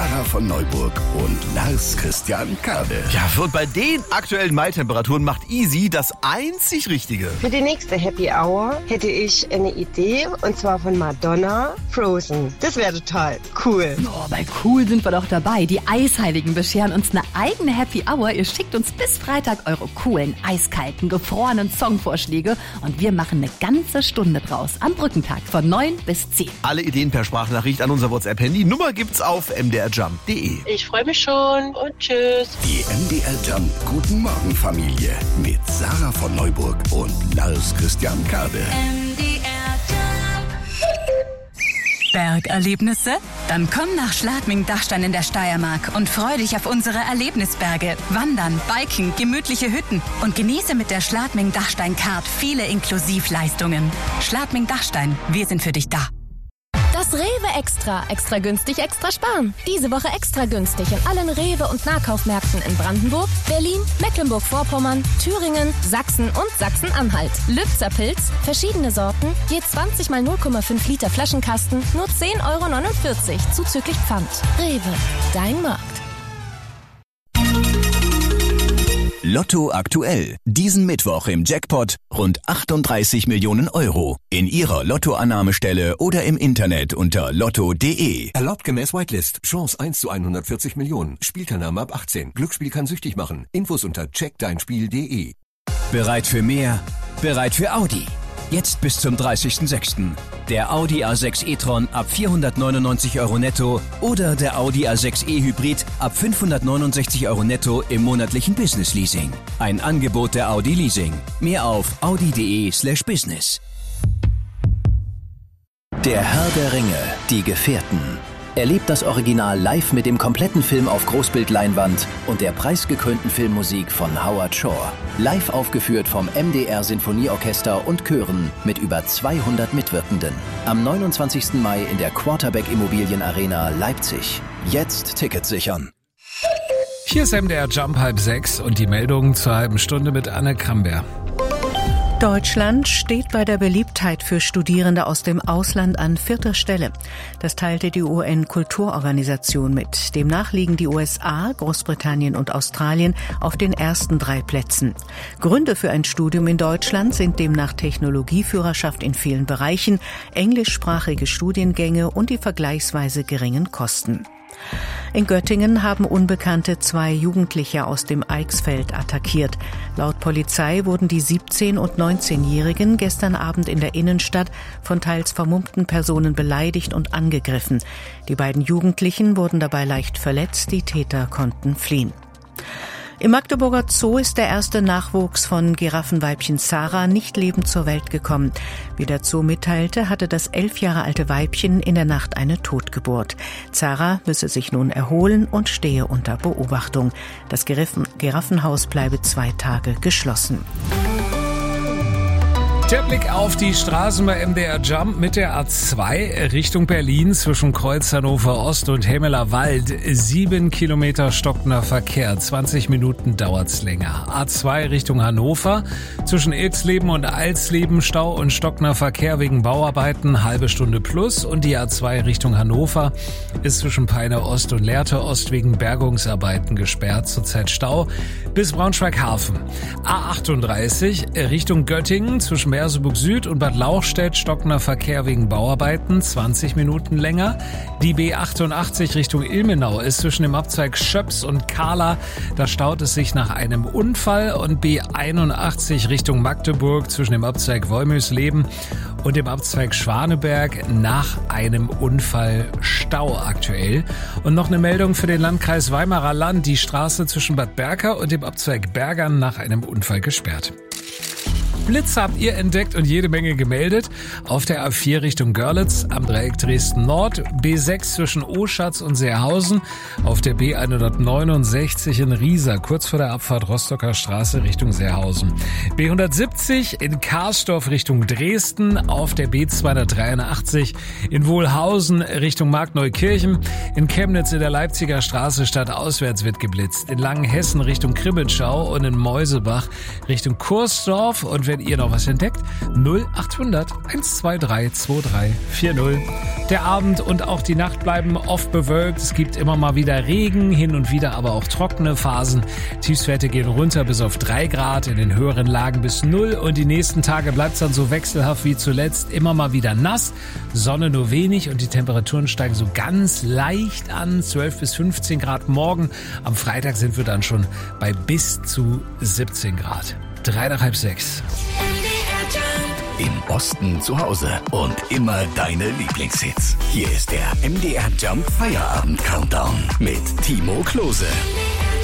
Sarah von Neuburg und Lars Christian Kade. Ja, und bei den aktuellen Mai-Temperaturen macht Easy das einzig Richtige. Für die nächste Happy Hour hätte ich eine Idee, und zwar von Madonna, Frozen. Das wäre total cool. Oh, bei cool sind wir doch dabei. Die Eisheiligen bescheren uns eine eigene Happy Hour. Ihr schickt uns bis Freitag eure coolen, eiskalten, gefrorenen Songvorschläge und wir machen eine ganze Stunde draus am Brückentag von 9 bis 10. Alle Ideen per Sprachnachricht an unser WhatsApp-Handy. Nummer gibt's auf mdrjump.de. Ich freue mich schon und tschüss. Die MDR Jump Guten Morgen Familie mit Sarah von Neuburg und Lars Christian Kade. Bergerlebnisse? Dann komm nach Schladming-Dachstein in der Steiermark und freu dich auf unsere Erlebnisberge. Wandern, Biken, gemütliche Hütten und genieße mit der Schladming-Dachstein-Card viele Inklusivleistungen. Schladming-Dachstein, wir sind für dich da. Das Rewe Extra. Extra günstig, extra sparen. Diese Woche extra günstig in allen Rewe- und Nahkaufmärkten in Brandenburg, Berlin, Mecklenburg-Vorpommern, Thüringen, Sachsen und Sachsen-Anhalt. Lübzer Pilz, verschiedene Sorten, je 20 mal 0,5 Liter Flaschenkasten, nur 10,49 € zuzüglich Pfand. Rewe, dein Markt. Lotto aktuell. Diesen Mittwoch im Jackpot rund 38 Millionen Euro. In Ihrer Lottoannahmestelle oder im Internet unter lotto.de. Erlaubt gemäß Whitelist. Chance 1 zu 140 Millionen. Spielteilnahme ab 18. Glücksspiel kann süchtig machen. Infos unter checkdeinspiel.de. Bereit für mehr? Bereit für Audi. Jetzt bis zum 30.06. Der Audi A6 e-tron ab 499 € netto oder der Audi A6 e-Hybrid ab 569 € netto im monatlichen Business-Leasing. Ein Angebot der Audi Leasing. Mehr auf audi.de/business. Der Herr der Ringe, die Gefährten. Erlebt das Original live mit dem kompletten Film auf Großbildleinwand und der preisgekrönten Filmmusik von Howard Shore. Live aufgeführt vom MDR Sinfonieorchester und Chören mit über 200 Mitwirkenden. Am 29. Mai in der Quarterback Immobilien Arena Leipzig. Jetzt Tickets sichern. Hier ist MDR Jump 5:30 und die Meldungen zur halben Stunde mit Anne Kramberg. Deutschland steht bei der Beliebtheit für Studierende aus dem Ausland an 4. Stelle. Das teilte die UN-Kulturorganisation mit. Demnach liegen die USA, Großbritannien und Australien auf den ersten 3 Plätzen. Gründe für ein Studium in Deutschland sind demnach Technologieführerschaft in vielen Bereichen, englischsprachige Studiengänge und die vergleichsweise geringen Kosten. In Göttingen haben Unbekannte 2 Jugendliche aus dem Eichsfeld attackiert. Laut Polizei wurden die 17- und 19-Jährigen gestern Abend in der Innenstadt von teils vermummten Personen beleidigt und angegriffen. Die beiden Jugendlichen wurden dabei leicht verletzt, die Täter konnten fliehen. Im Magdeburger Zoo ist der erste Nachwuchs von Giraffenweibchen Zara nicht lebend zur Welt gekommen. Wie der Zoo mitteilte, hatte das 11 Jahre alte Weibchen in der Nacht eine Totgeburt. Zara müsse sich nun erholen und stehe unter Beobachtung. Das Giraffenhaus bleibe 2 Tage geschlossen. Der Blick auf die Straßen bei MDR Jump mit der A2 Richtung Berlin zwischen Kreuz Hannover Ost und Hemmeler Wald. 7 Kilometer stockender Verkehr, 20 Minuten dauert's länger. A2 Richtung Hannover zwischen Ilksleben und Alsleben Stau und stockender Verkehr wegen Bauarbeiten, halbe Stunde plus. Und die A2 Richtung Hannover ist zwischen Peine Ost und Lehrte Ost wegen Bergungsarbeiten gesperrt, zurzeit Stau bis Braunschweig-Hafen. A38 Richtung Göttingen zwischen Merseburg Süd und Bad Lauchstädt stockender Verkehr wegen Bauarbeiten, 20 Minuten länger. Die B88 Richtung Ilmenau ist zwischen dem Abzweig Schöps und Kahla. Da staut es sich nach einem Unfall. Und B81 Richtung Magdeburg zwischen dem Abzweig Wolmösleben und dem Abzweig Schwaneberg nach einem Unfall Stau aktuell. Und noch eine Meldung für den Landkreis Weimarer Land. Die Straße zwischen Bad Berka und dem Abzweig Bergern nach einem Unfall gesperrt. Blitze habt ihr entdeckt und jede Menge gemeldet. Auf der A4 Richtung Görlitz, am Dreieck Dresden Nord, B6 zwischen Oschatz und Seerhausen, auf der B169 in Riesa, kurz vor der Abfahrt Rostocker Straße Richtung Seerhausen. B170 in Karsdorf Richtung Dresden, auf der B283 in Wohlhausen Richtung Markneukirchen, in Chemnitz in der Leipziger Straße stadtauswärts wird geblitzt, in Langenhessen Richtung Krimitschau und in Meusebach Richtung Kursdorf. Und wenn ihr noch was entdeckt? 0800 123 2340. Der Abend und auch die Nacht bleiben oft bewölkt. Es gibt immer mal wieder Regen, hin und wieder aber auch trockene Phasen. Tiefstwerte gehen runter bis auf 3 Grad, in den höheren Lagen bis 0. Und die nächsten Tage bleibt es dann so wechselhaft wie zuletzt. Immer mal wieder nass, Sonne nur wenig und die Temperaturen steigen so ganz leicht an. 12 bis 15 Grad morgen. Am Freitag sind wir dann schon bei bis zu 17 Grad. 3 nach halb 6. Im Osten zu Hause und immer deine Lieblingshits. Hier ist der MDR Jump Feierabend Countdown mit Timo Klose.